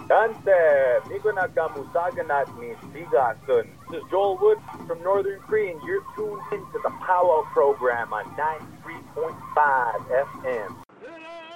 Dante, Miko Nakamusaganat ni Sigasun. This is Joel Wood from Northern Cree, and you're tuned into the Powwow program on 93.5 FM.